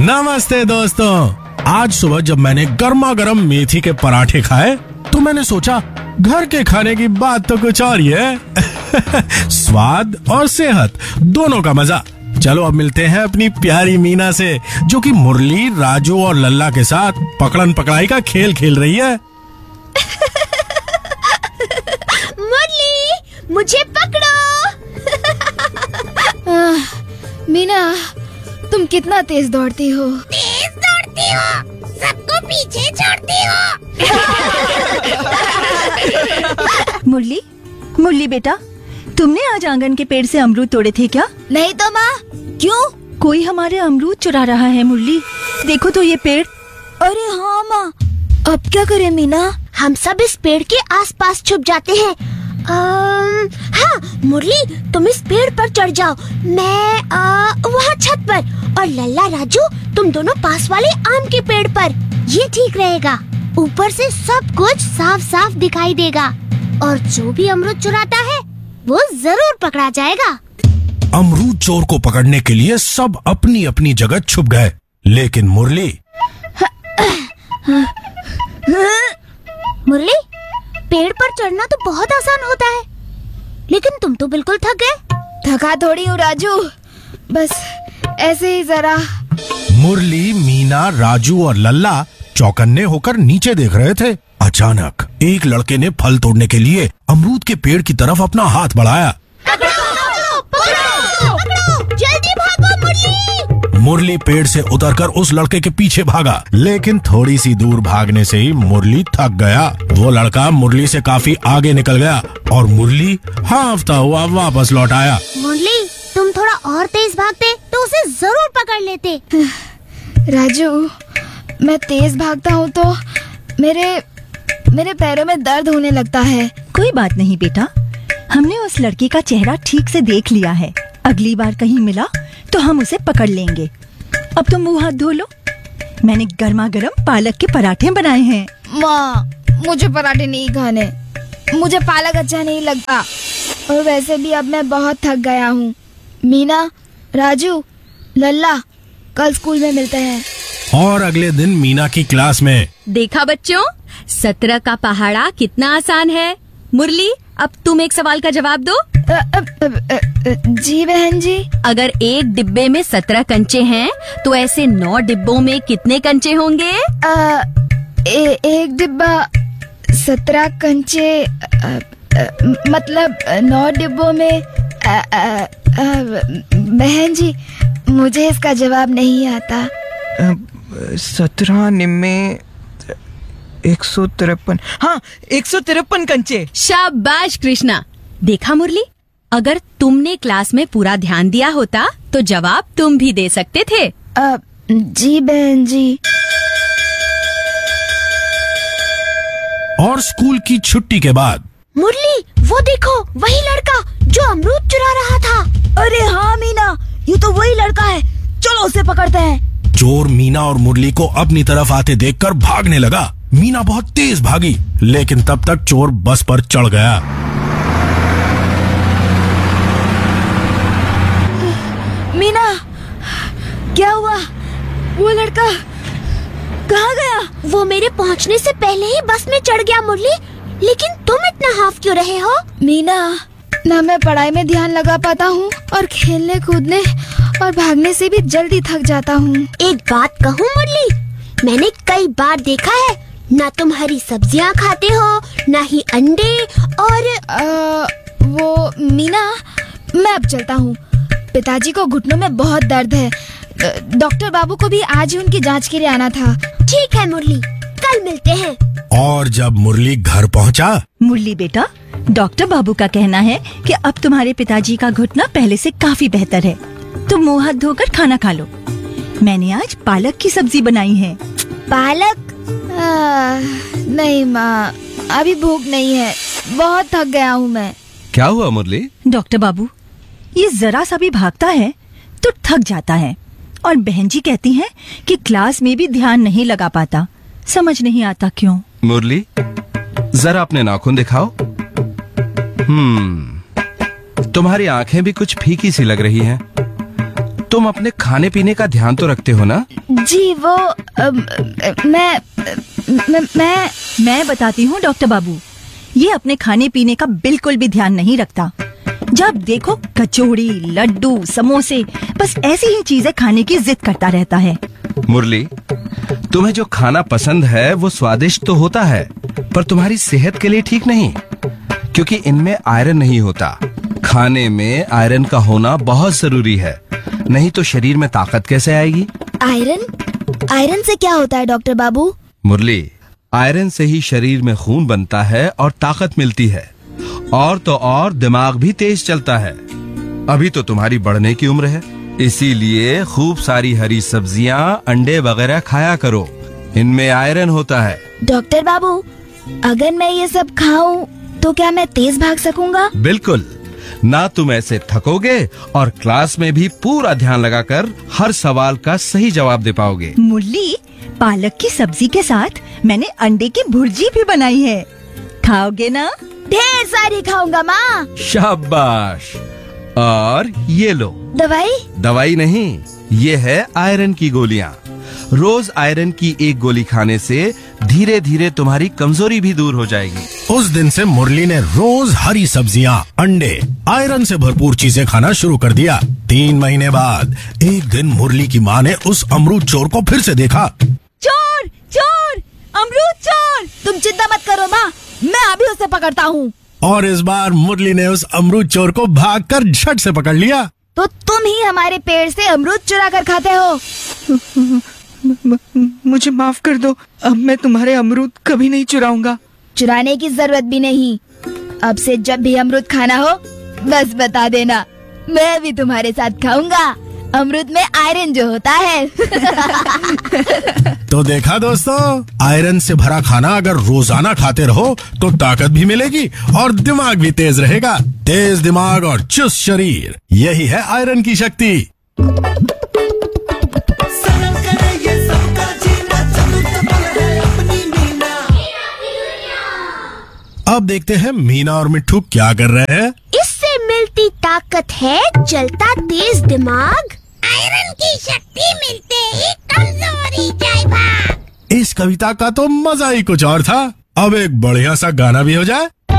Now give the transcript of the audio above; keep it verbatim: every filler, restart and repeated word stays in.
नमस्ते दोस्तों। आज सुबह जब मैंने गर्मा गर्म मेथी के पराठे खाए तो मैंने सोचा घर के खाने की बात तो कुछ और ही है। स्वाद और सेहत दोनों का मजा। चलो अब मिलते हैं अपनी प्यारी मीना से, जो कि मुरली, राजू और लल्ला के साथ पकड़न पकड़ाई का खेल खेल रही है। मुरली, मुझे पकड़ो। आह, मीना, तुम कितना तेज दौड़ती हो। तेज दौड़ती हो, सबको पीछे छोड़ती हो। मुरली, मुरली बेटा, तुमने आज आंगन के पेड़ से अमरूद तोड़े थे क्या? नहीं तो माँ। क्यों? कोई हमारे अमरूद चुरा रहा है मुरली। देखो तो ये पेड़। अरे हाँ माँ, अब क्या करें मीना? हम सब इस पेड़ के आसपास छुप जाते हैं। अम, हाँ मुरली, तुम इस पेड़ पर चढ़ जाओ, मैं आ, वहाँ छत पर, और लल्ला, राजू, तुम दोनों पास वाले आम के पेड़ पर। ये ठीक रहेगा। ऊपर से सब कुछ साफ साफ दिखाई देगा और जो भी अमरूद चुराता है वो जरूर पकड़ा जाएगा। अमरूद चोर को पकड़ने के लिए सब अपनी अपनी जगह छुप गए, लेकिन मुरली मुरली, पेड़ पर चढ़ना तो बहुत आसान होता है, लेकिन तुम तो बिल्कुल थक गए। थका थोड़ी हूँ राजू, बस ऐसे ही जरा। मुरली, मीना, राजू और लल्ला चौकन्ने होकर नीचे देख रहे थे। अचानक एक लड़के ने फल तोड़ने के लिए अमरूद के पेड़ की तरफ अपना हाथ बढ़ाया। पकड़ो, पकड़ो, पकड़ो, जल्दी भागो मुरली। मुरली पेड़ से उतरकर उस लड़के के पीछे भागा, लेकिन थोड़ी सी दूर भागने से ही मुरली थक गया। वो लड़का मुरली से काफी आगे निकल गया और मुरली हांफता हुआ वापस लौट आया। मुरली, तुम थोड़ा और तेज भागते तो उसे जरूर पकड़ लेते। राजू, मैं तेज भागता हूँ तो मेरे मेरे पैरों में दर्द होने लगता है। कोई बात नहीं बेटा, हमने उस लड़के का चेहरा ठीक से देख लिया है। अगली बार कहीं मिला तो हम उसे पकड़ लेंगे। अब तुम मुंह हाथ धो लो। मैंने गर्मा गर्म पालक के पराठे बनाए हैं। माँ, मुझे पराठे नहीं खाने, मुझे पालक अच्छा नहीं लगता, और वैसे भी अब मैं बहुत थक गया हूँ। मीना, राजू, लल्ला, कल स्कूल में मिलते हैं। और अगले दिन मीना की क्लास में। देखा बच्चों, सत्रह का पहाड़ा कितना आसान है। मुरली, अब तुम एक सवाल का जवाब दो। अ, अ, अ, अ, अ, जी बहन जी। अगर एक डिब्बे में सत्रह कंचे हैं, तो ऐसे नौ डिब्बों में कितने कंचे होंगे? आ, ए, एक डिब्बा सत्रह कंचे, आ, आ, मतलब नौ डिब्बों में। आ, आ, आ, बहन जी, मुझे इसका जवाब नहीं आता। सत्रह निम्मे एक सौ तिरपन। हाँ, एक सौ तिरपन कंचे। शाबाश कृष्णा। देखा मुरली, अगर तुमने क्लास में पूरा ध्यान दिया होता तो जवाब तुम भी दे सकते थे। आ, जी बहन जी। और स्कूल की छुट्टी के बाद मुरली, वो देखो, वही लड़का जो अमरूद चुरा रहा था। अरे हाँ मीना, ये तो वही लड़का है। चलो उसे पकड़ते हैं। चोर मीना और मुरली को अपनी तरफ आते देखकर भागने लगा। मीना बहुत तेज भागी, लेकिन तब तक चोर बस पर चढ़ गया। मीना, क्या हुआ? वो लड़का कहाँ गया? वो मेरे पहुंचने से पहले ही बस में चढ़ गया मुरली, लेकिन तुम इतना हाफ क्यों रहे हो? मीना, ना मैं पढ़ाई में ध्यान लगा पाता हूँ और खेलने कूदने और भागने से भी जल्दी थक जाता हूँ। एक बात कहूँ मुरली, मैंने कई बार देखा है, ना तुम हरी सब्जियाँ खाते हो, ना ही अंडे, और आ, वो मीना, मैं अब चलता हूँ। पिताजी को घुटनों में बहुत दर्द है। डॉक्टर बाबू को भी आज ही उनकी जांच के लिए आना था। ठीक है मुरली, कल मिलते हैं। और जब मुरली घर पहुंचा। मुरली बेटा, डॉक्टर बाबू का कहना है कि अब तुम्हारे पिताजी का घुटना पहले से काफी बेहतर है। तुम मुंह हाथ धोकर खाना खा लो। मैंने आज पालक की सब्जी बनाई है। पालक? आ, नहीं माँ, अभी भूख नहीं है, बहुत थक गया हूँ मैं। क्या हुआ मुरली? डॉक्टर बाबू, ये जरा सा भी भागता है तो थक जाता है, और बहन जी कहती हैं कि क्लास में भी ध्यान नहीं लगा पाता। समझ नहीं आता क्यों। मुरली, जरा अपने नाखून दिखाओ। हम्म, तुम्हारी आंखें भी कुछ फीकी सी लग रही हैं। तुम अपने खाने पीने का ध्यान तो रखते हो ना? जी वो अम, अ, मैं मैं मैं मैं बताती हूँ डॉक्टर बाबू, ये अपने खाने पीने का बिल्कुल भी ध्यान नहीं रखता। जब देखो कचौड़ी, लड्डू, समोसे, बस ऐसी ही चीजें खाने की जिद करता रहता है। मुरली, तुम्हें जो खाना पसंद है वो स्वादिष्ट तो होता है, पर तुम्हारी सेहत के लिए ठीक नहीं, क्योंकि इनमें आयरन नहीं होता। खाने में आयरन का होना बहुत जरूरी है, नहीं तो शरीर में ताकत कैसे आएगी? आयरन आयरन से क्या होता है डॉक्टर बाबू? मुरली, आयरन से ही शरीर में खून बनता है और ताकत मिलती है, और तो और दिमाग भी तेज चलता है। अभी तो तुम्हारी बढ़ने की उम्र है, इसीलिए खूब सारी हरी सब्जियां, अंडे वगैरह खाया करो, इनमें आयरन होता है। डॉक्टर बाबू, अगर मैं ये सब खाऊं तो क्या मैं तेज भाग सकूंगा? बिल्कुल, ना तुम ऐसे थकोगे और क्लास में भी पूरा ध्यान लगाकर हर सवाल का सही जवाब दे पाओगे। मुरली, पालक की सब्जी के साथ मैंने अंडे की भुर्जी भी बनाई है, खाओगे ना? ढेर सारी खाऊंगा माँ। शाबाश। और ये लो। दवाई? दवाई नहीं, ये है आयरन की गोलियां। रोज आयरन की एक गोली खाने से धीरे धीरे तुम्हारी कमजोरी भी दूर हो जाएगी। उस दिन से मुरली ने रोज हरी सब्जियां, अंडे, आयरन से भरपूर चीजें खाना शुरू कर दिया। तीन महीने बाद एक दिन मुरली की माँ ने उस अमरूद चोर को फिर से देखा। चोर! चोर! अमरूद चोर! तुम चिंता मत करो माँ, मैं अभी उसे पकड़ता हूँ। और इस बार मुरली ने उस अमरूद चोर को भागकर झट से पकड़ लिया। तो तुम ही हमारे पेड़ से अमरूद चुरा कर खाते हो। म- मुझे माफ कर दो, अब मैं तुम्हारे अमरूद कभी नहीं चुराऊंगा। चुराने की जरूरत भी नहीं, अब से जब भी अमरूद खाना हो बस बता देना, मैं भी तुम्हारे साथ खाऊंगा। अमरूद में आयरन जो होता है। तो देखा दोस्तों, आयरन से भरा खाना अगर रोजाना खाते रहो तो ताकत भी मिलेगी और दिमाग भी तेज रहेगा। तेज दिमाग और चुस्त शरीर, यही है आयरन की शक्ति। अब देखते हैं मीना और मिट्ठू क्या कर रहे हैं। इससे मिलती ताकत है जलता तेज दिमाग, आयरन की शक्ति मिलते ही कमजोरी जाए भाग। इस कविता का तो मजा ही कुछ और था। अब एक बढ़िया सा गाना भी हो जाए।